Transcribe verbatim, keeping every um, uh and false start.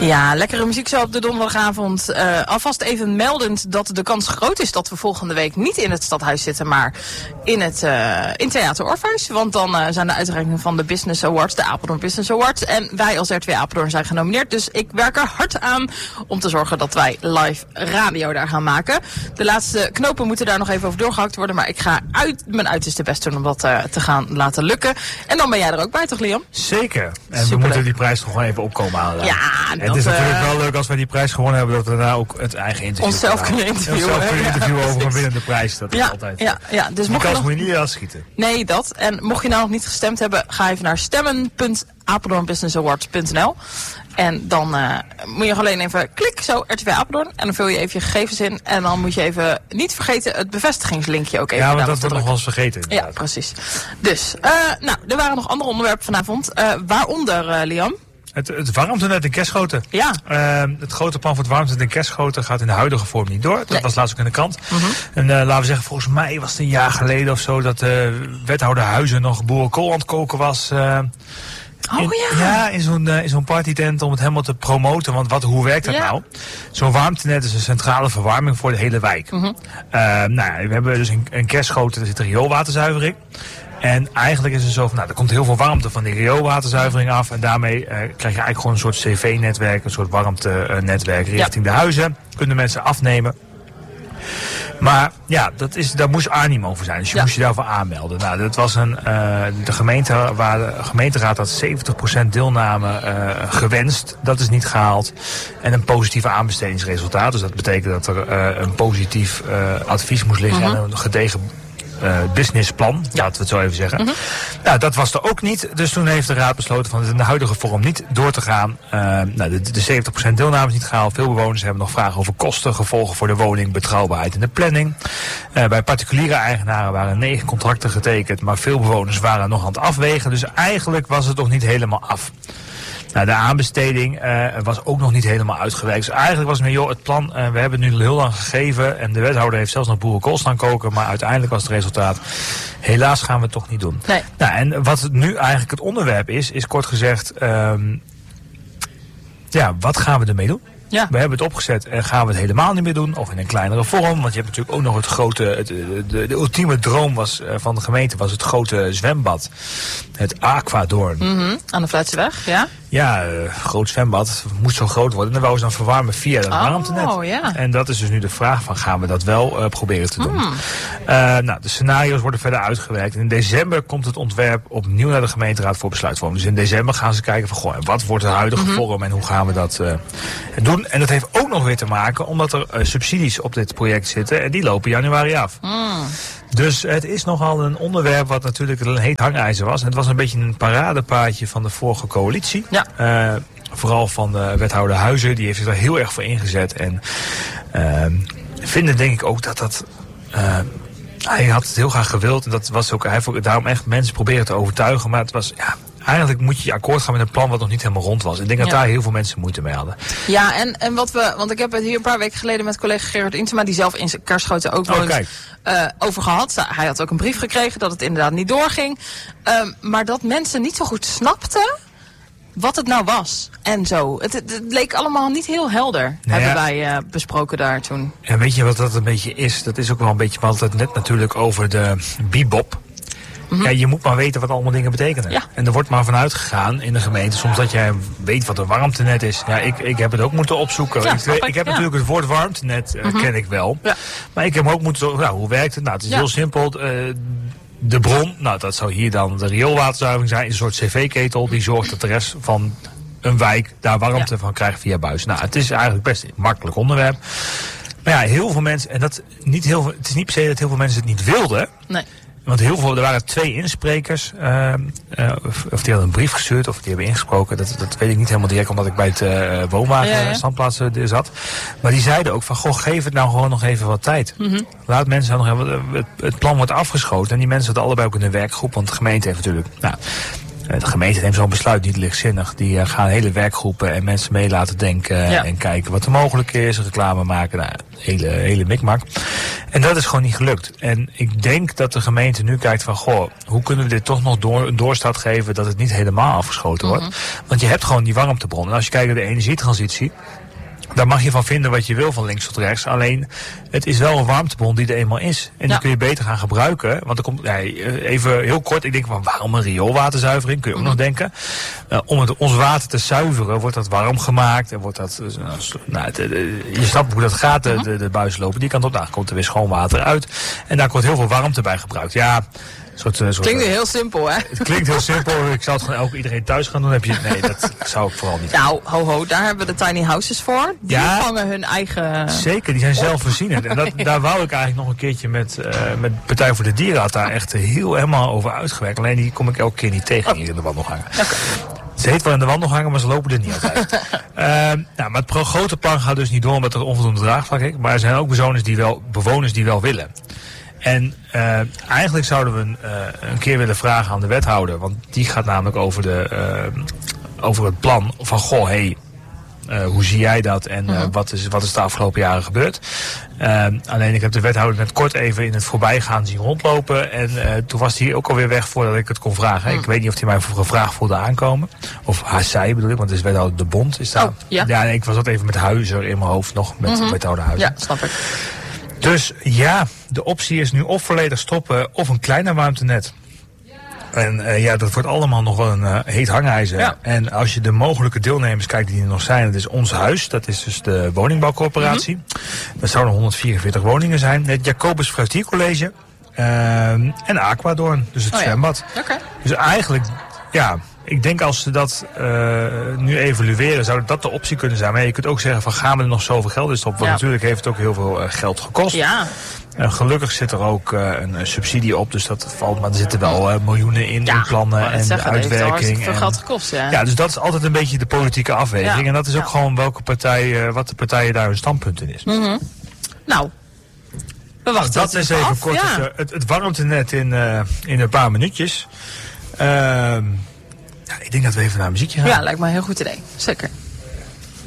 Ja, lekkere muziek zo op de donderdagavond. Uh, alvast even meldend dat de kans groot is dat we volgende week niet in het Stadhuis zitten, maar in het uh, in Theater Orpheus. Want dan uh, zijn de uitreikingen van de Business Awards, de Apeldoorn Business Awards. En wij als R T W Apeldoorn zijn genomineerd. Dus ik werk er hard aan om te zorgen dat wij live radio daar gaan maken. De laatste knopen moeten daar nog even over doorgehakt worden. Maar ik ga uit mijn uiterste best doen om dat uh, te gaan laten lukken. En dan ben jij er ook bij, toch, Liam? Zeker. En we moeten die prijs toch gewoon even opkomen halen. Ja, en het is natuurlijk wel leuk als wij die prijs gewonnen hebben, dat we daarna ook het eigen interview onszelf kunnen interviewen. Onszelf kunnen interviewen ja, over een winnende prijs. Dat is ja, altijd. Ja, ja. Dus die kans nog... moet je niet afschieten. Nee, dat. En mocht je nou nog niet gestemd hebben, ga even naar stemmen punt apeldoorn business awards punt n l. En dan uh, moet je alleen even klik, zo, R T W Apeldoorn. En dan vul je even je gegevens in. En dan moet je even niet vergeten het bevestigingslinkje ook even. Ja, want dat wordt nog wel eens vergeten. Inderdaad. Ja, precies. Dus, uh, nou, er waren nog andere onderwerpen vanavond. Uh, waaronder, uh, Liam? Het, het warmtenet in Kerschoten. Ja. Uh, het grote plan voor het warmtenet in Kerschoten gaat in de huidige vorm niet door. Dat nee. was laatst ook in de krant. Mm-hmm. En uh, laten we zeggen, volgens mij was het een jaar geleden of zo dat uh, wethouder Huizen nog boerenkool aan het koken was. Uh, Oh in, ja. Ja, in zo'n uh, in zo'n partytent om het helemaal te promoten. Want wat, hoe werkt dat ja. nou? Zo'n warmtenet is een centrale verwarming voor de hele wijk. Mm-hmm. Uh, nou, we hebben dus in, in Kerschoten, er zit een rioolwaterzuivering. En eigenlijk is het zo van, nou, er komt heel veel warmte van die rioolwaterzuivering af. En daarmee uh, krijg je eigenlijk gewoon een soort cv-netwerk, een soort warmtenetwerk richting ja. de huizen. Kunnen mensen afnemen. Maar ja, dat is, daar moest animo over zijn. Dus je ja. moest je daarvoor aanmelden. Nou, dat was een, uh, de gemeente, waar de gemeenteraad had zeventig procent deelname uh, gewenst. Dat is niet gehaald. En een positieve aanbestedingsresultaat. Dus dat betekent dat er uh, een positief uh, advies moest liggen mm-hmm. en een gedegen Uh, businessplan, ja. laten we het zo even zeggen. Mm-hmm. Nou, dat was er ook niet. Dus toen heeft de raad besloten van het in de huidige vorm niet door te gaan. Uh, nou, de, de zeventig procent deelname is niet gehaald. Veel bewoners hebben nog vragen over kosten, gevolgen voor de woning, betrouwbaarheid in de planning. Uh, bij particuliere eigenaren waren negen contracten getekend, maar veel bewoners waren nog aan het afwegen. Dus eigenlijk was het nog niet helemaal af. Nou, de aanbesteding uh, was ook nog niet helemaal uitgewerkt. Dus eigenlijk was het meer, joh, het plan, uh, we hebben het nu heel lang gegeven. En de wethouder heeft zelfs nog boerenkool staan koken. Maar uiteindelijk was het resultaat, helaas gaan we het toch niet doen. Nee. Nou, en wat het nu eigenlijk het onderwerp is, is kort gezegd, um, ja, wat gaan we ermee doen? Ja. We hebben het opgezet en gaan we het helemaal niet meer doen. Of in een kleinere vorm. Want je hebt natuurlijk ook nog het grote... Het, de, de, de ultieme droom was, uh, van de gemeente was het grote zwembad. Het Aquadoorn. Mm-hmm. Aan de Vlijtseweg, ja? Ja, uh, groot zwembad. Moest zo groot worden. En dan wou ze dan verwarmen via het oh, warmtenet. Ja. En dat is dus nu de vraag van, gaan we dat wel uh, proberen te doen? Mm. Uh, nou, de scenario's worden verder uitgewerkt. En in december komt het ontwerp opnieuw naar de gemeenteraad voor besluitvorming. Dus in december gaan ze kijken van, goh, wat wordt de huidige mm-hmm. vorm en hoe gaan we dat uh, doen? En dat heeft ook nog weer te maken omdat er uh, subsidies op dit project zitten. En die lopen januari af. Mm. Dus het is nogal een onderwerp wat natuurlijk een heet hangijzer was. En het was een beetje een paradepaadje van de vorige coalitie. Ja. Uh, vooral van de wethouder Huizen. Die heeft zich daar heel erg voor ingezet. En uh, vinden denk ik ook dat dat... Uh, hij had het heel graag gewild. En dat was ook, hij heeft ook daarom echt mensen proberen te overtuigen. Maar het was... ja. Eigenlijk moet je akkoord gaan met een plan wat nog niet helemaal rond was. Ik denk dat ja. daar heel veel mensen moeite mee hadden. Ja, en, en wat we, want ik heb het hier een paar weken geleden met collega Gerard Intema, die zelf in Kerschoten ook woont, oh, uh, over gehad. Hij had ook een brief gekregen dat het inderdaad niet doorging. Um, maar dat mensen niet zo goed snapten wat het nou was. En zo. Het, het, het leek allemaal niet heel helder, nou hebben ja. wij uh, besproken daar toen. En weet je wat dat een beetje is? Dat is ook wel een beetje, we hadden het net natuurlijk over de bebop. Mm-hmm. Ja, je moet maar weten wat allemaal dingen betekenen. Ja. En er wordt maar vanuit gegaan in de gemeente, soms dat jij weet wat een warmtenet is. Ja, ik, ik heb het ook moeten opzoeken. Ja, ik, ik, ik heb ja. natuurlijk het woord warmtenet, uh, mm-hmm. ken ik wel. Ja. Maar ik heb ook moeten, nou, hoe werkt het? Nou, het is ja. heel simpel. Uh, de bron, nou, dat zou hier dan de rioolwaterzuivering zijn, is een soort cv-ketel die zorgt dat de rest van een wijk daar warmte ja. van krijgt via buis. Nou, het is eigenlijk best een makkelijk onderwerp. Maar ja, heel veel mensen, en dat niet heel veel, het is niet per se dat heel veel mensen het niet wilden. Nee. Want heel veel, er waren twee insprekers, uh, uh, of, of die hadden een brief gestuurd, of die hebben ingesproken. Dat, dat weet ik niet helemaal direct, omdat ik bij het uh, woonwagenstandplaats ja, ja. uh, zat. Maar die zeiden ook van, goh, geef het nou gewoon nog even wat tijd. Mm-hmm. Laat mensen nog even, het, het plan wordt afgeschoten. En die mensen zaten allebei ook in een werkgroep, want de gemeente heeft natuurlijk... Nou, De gemeente neemt zo'n besluit niet lichtzinnig. Die uh, gaan hele werkgroepen en mensen mee laten denken ja. en kijken wat er mogelijk is, reclame maken, nou, hele, hele mikmak. En dat is gewoon niet gelukt. En ik denk dat de gemeente nu kijkt van, goh, hoe kunnen we dit toch nog door, een doorstart geven dat het niet helemaal afgeschoten wordt? Mm-hmm. Want je hebt gewoon die warmtebron. En als je kijkt naar de energietransitie, daar mag je van vinden wat je wil van links tot rechts. Alleen, het is wel een warmtebron die er eenmaal is. En ja. die kun je beter gaan gebruiken. Want er komt, ja, even heel kort, ik denk van waarom een rioolwaterzuivering? Kun je ook mm. nog denken. Uh, om het, ons water te zuiveren, wordt dat warm gemaakt. En wordt dat, uh, nou, de, de, je snapt hoe dat gaat, de, de, de buis lopen die kant op. Nou, komt er weer schoon water uit. En daar wordt heel veel warmte bij gebruikt. Ja. Soort, soort, klinkt heel simpel, hè? Het klinkt heel simpel. Ik zou het gewoon elke iedereen thuis gaan doen. Heb je, nee, dat zou ik vooral niet doen. Nou, ho ho, daar hebben we de tiny houses voor. Die ja, vangen hun eigen... Zeker, die zijn zelfvoorzienend. En dat, daar wou ik eigenlijk nog een keertje met, uh, met Partij voor de Dieren had daar echt heel helemaal over uitgewerkt. Alleen die kom ik elke keer niet tegen hier in de wandelgangen. Okay. Ze heet wel in de wandelgangen, maar ze lopen er niet altijd. uh, nou, maar het pro- grote plan gaat dus niet door omdat er onvoldoende draagvlak is. Maar er zijn ook bewoners die wel, bewoners die wel willen. En uh, eigenlijk zouden we uh, een keer willen vragen aan de wethouder. Want die gaat namelijk over, de, uh, over het plan van, goh, hey, uh, hoe zie jij dat? En uh, wat, is, wat is de afgelopen jaren gebeurd? Uh, alleen ik heb de wethouder net kort even in het voorbijgaan zien rondlopen. En uh, toen was hij ook alweer weg voordat ik het kon vragen. Mm. Ik weet niet of hij mij voor een vraag voelde aankomen. Of haar zij bedoel ik, want het is wethouder De Bond. Is daar. Oh, ja. Ja, nee, ik was dat even met Huizer in mijn hoofd nog. Met mm-hmm. wethouder Huizer. Ja, snap ik. Dus ja, de optie is nu of volledig stoppen of een kleiner warmtenet. En uh, ja, dat wordt allemaal nog wel een uh, heet hangijzer. Ja. En als je de mogelijke deelnemers kijkt die er nog zijn, dat is Ons Huis. Dat is dus de woningbouwcorporatie. Mm-hmm. Dat zouden honderdvierenveertig woningen zijn. Het Jacobus Fruitiercollege uh, en Aquadorn, dus het oh, zwembad. Ja. Okay. Dus eigenlijk, ja... Ik denk als ze dat uh, nu evalueren, zou dat de optie kunnen zijn. Maar je kunt ook zeggen van gaan we er nog zoveel geld in stoppen? Want ja. natuurlijk heeft het ook heel veel uh, geld gekost. Ja. Uh, gelukkig zit er ook uh, een, een subsidie op, dus dat valt. Maar er zitten wel uh, miljoenen in, ja, in plannen en zeggen, de uitwerking. Het heeft veel en, geld gekost, ja. Ja, dus dat is altijd een beetje de politieke afweging. Ja. En dat is ook ja. gewoon welke partij, uh, wat de partijen daar hun standpunt in is. Mm-hmm. Nou, we wachten. Dat is even af. kort Ja. het, het, het warmtenet in, uh, in een paar minuutjes. Uh, Ja, ik denk dat we even naar muziekje gaan. Ja, lijkt me een heel goed idee. Zeker.